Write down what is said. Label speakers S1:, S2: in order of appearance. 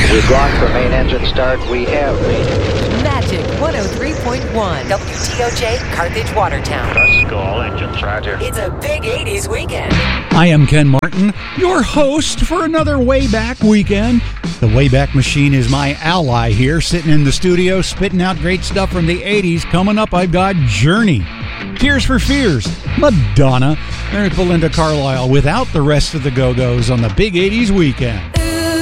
S1: We've gone for main engine start. We have main engine.
S2: Magic 103.1 WTOJ Carthage Watertown.
S3: Let's go, all engines. Roger.
S2: It's a big 80s weekend.
S4: I am Ken Martin, your host for another Wayback Weekend. The Wayback Machine is my ally here, sitting in the studio, spitting out great stuff from the 80s. Coming up, I've got Journey, Tears for Fears, Madonna. There's Belinda Carlisle without the rest of the Go-Go's on the big 80s weekend.